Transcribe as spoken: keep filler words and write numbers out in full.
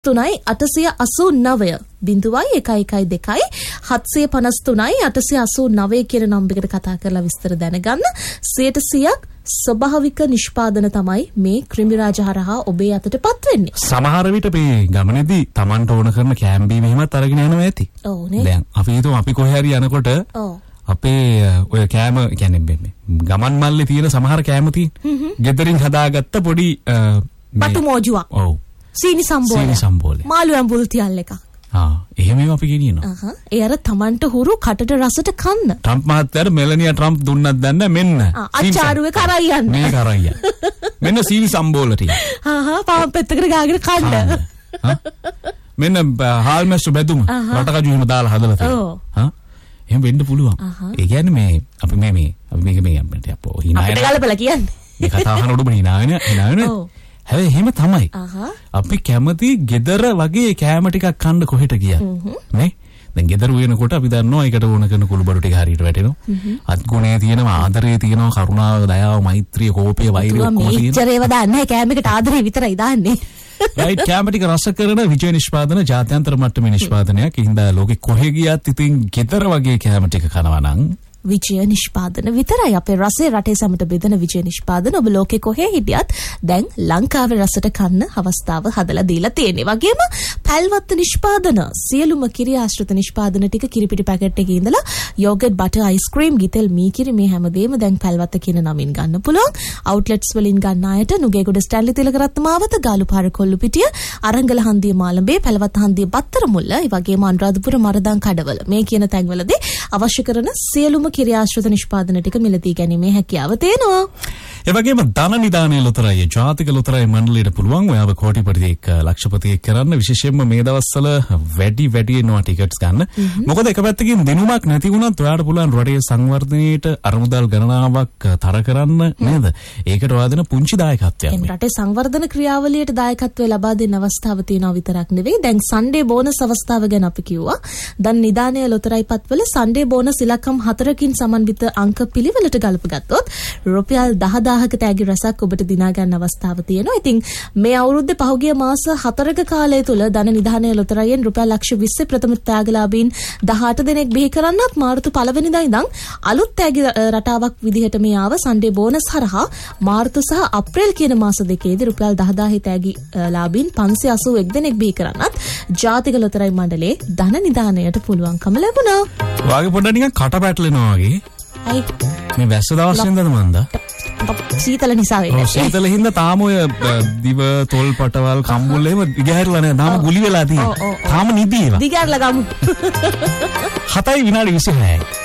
තුනයි අටසිය අසූ නවය බිංදුවයි එකයි එකයි දෙකයි හත්සිය පනස් තුනයි අටසිය අසූ නවය කියන නම්බරයකට කතා කරලා විස්තර දැනගන්න. සියයට සියයක් ස්වභාවික නිෂ්පාදන තමයි මේ ක්‍රිමිරාජ හරහා ඔබේ අතටපත් වෙන්නේ. සමහර විට මේ ගමනේදී Tamanට ඕන කරන කැම්බීම එහෙමත් අරගෙන යනවා ඇති. ඔව් නේ. දැන් අපි හිතමු අපි කොහේ හරි යනකොට ඔව් අපේ ඔය කෑම කියන්නේ මේ ගමන් මල්ලේ තියෙන සමහර කෑම තියෙන. ගෙදරින් හදාගත්ත පොඩි බටු මෝජුවක්. ඔව්. සීනි සම්බෝලය. සීනි සම්බෝලය. මාළු ඇඹුල් තියල් එකක්. ආ එහෙම ඒවා අපි ගෙනියනවා. අහහ. ඒ අර Tamanට හුරු කටට රසට කන්න. ට්‍රම්ප් මහත්තයාට මෙලනියා ට්‍රම්ප් දුන්නත් දැන්න මෙන්න. අච්චාරුවේ කරයි යන්න. මේ කරයි යන්න. මෙන්න සීනි සම්බෝල ටික. හා හා පාන් පැත්තකට ගාගෙන කන්න. හා මෙන්න හාල්මැස්සු බැදුම රටකජු එහෙම දාලා හදලා තියෙනවා. හා එහෙම වෙන්න පුළුවන්. ඒ කියන්නේ මේ අපි මේ මේ අපි මේක මේ අපිට අපෝ hina අපිට ගලපලා කියන්නේ. මේ කතාව අහන උඩම hina වෙන hina වෙන. හැබැයි එහෙම තමයි. අපි කැමති ගෙදර වගේ කෑම ටිකක් කන්න කොහෙට ගියත්. නේ? දැන් ගෙදර වෙනකොට අපි දන්නවා ඒකට ඕන කරන කුළු බඩු ටික හරියට වැටෙනවා. අත්ගුණේ තියෙනවා, ආදරේ තියෙනවා, කරුණාව, දයාව, මෛත්‍රිය, කෝපය, වෛරය ඔක්කොම තියෙනවා. මෙච්චර ඒවා දාන්නේ නැහැ කෑමකට ආදරේ විතරයි දාන්නේ. රයිට් කැම ටික රස කරන විජය නිෂ්පාදන ජාත්‍යන්තර මට්ටමේ නිෂ්පාදනයක්. ඉතින්දා ලෝකෙ කොහෙ ගියත් ඉතින් ගෙදර වගේ කැම ටික කනවා නම් විජය නිෂ්පාදන විතරයි. අපේ රසයේ රටේ සමට බෙදෙන විජය නිෂ්පාදන ඔබ ලෝකෙ කොහේ හිටියත් දැන් ලංකාවේ රසට කන්න අවස්ථාව හදලා දීලා තියෙනවා. වගේම පැල්වත්ත නිෂ්පාදන සියලුම කිරි ආශ්‍රිත නිෂ්පාදන ටික කිරිපිටි පැකට් එකේ ඉඳලා යෝගට් බටර් අයිස්ක්‍රීම් ගිතෙල් මී කිරි මේ හැමදේම දැන් පැල්වත්ත කියන නමින් ගන්න පුළුවන්. අවුට්ලට්ස් වලින් ගන්න අයට නුගේගොඩ ස්ටැන්ලි තිලකරත්න මාවත ගාලුපාර කොල්ලුපිටිය අරංගල හන්දිය මාළඹේ පැල්වත්ත හන්දිය බත්තර මුල්ල ඒ වගේම අනුරාධපුර මරදන් කඩවල මේ කියන තැන්වලදී අවශ්‍ය කරන සියලුම කිරි ආශ්‍රිත නිෂ්පාදන ටික මිලදී ගැනීමේ හැකියාව තියෙනවා. ඒ වගේම ධන නිදානයේ ලොතරැයි ජාතික ලොතරැයි මණ්ඩලයට පුළුවන් ඔයාව කෝටිපතියෙක් ලක්ෂපතියෙක් කරන්න. විශේෂයෙන්ම මේ දවස්වල වැඩි වැඩියෙන්ම ටිකට්ස් ගන්න. මොකද එක පැත්තකින් දිනුමක් නැති වුණත් ඔයාලට පුළුවන් රටේ සංවර්ධනයේට අරමුදල් ගණනාවක් තර කරන්න නේද? ඒකට ඔයා දෙන පුංචි දායකත්වයක්. මේ රටේ සංවර්ධන ක්‍රියාවලියට දායකත්වය ලබා දෙන්න අවස්ථාව තියෙනවා විතරක් නෙවෙයි. දැන් සන්ඩේ බෝනස් අවස්ථාව ගැන අපි කිව්වා. ධන නිදානයේ ලොතරැයි පත්වල සන්ඩේ බෝනස් ඉලක්කම් හතරකින් සමන්විත අංක පිළිවෙලට ගලපගත්තොත් රුපියල් දහදාහක තෑගි රසක් ඔබට දිනා ගන්න අවස්ථාව තියෙනවා. ඉතින් මේ අවුරුද්දේ පහුගිය මාස හතරක කාලය තුල ධන නිදානයේ ලොතරැයියෙන් රුපියල් ලක්ෂ විස්ස ප්‍රථම තෑගලාභීන් දහඅට දෙනෙක් බිහි කරන්නත් මාර්තු පළවෙනිදා ඉඳන් අලුත් තෑගි රටාවක් විදිහට මේ ආව සන්ඩේ බෝනස් හරහා මාර්තු සහ අප්‍රේල් කියන මාස දෙකේදී රුපියල් දහදාහේ තෑගි ලාභීන් පන්සිය අසූ එක් දෙනෙක් බිහි කරන්නත් ජාතික ලොතරැයි මණ්ඩලයේ ධන නිදානයට පුළුවන්කම ලැබුණා. වාගේ පොඩ්ඩක් නිකන් කට පැටලෙනවා වගේ. අයි මේ වැස්ස දවස් වෙනදද මන්ද? සීතල නිසා වෙන්නේ. ඔව් සීතල හින්දා තාම ඔය දිව තොල් පටවල් කම්බුල් එහෙම දිගහැරලා නැහැ. තාම ගුලි වෙලා තියෙනවා. තාම නිදි ඒවා. දිගහැරලා ගමු. හතයි විනාඩි විසිහයයි.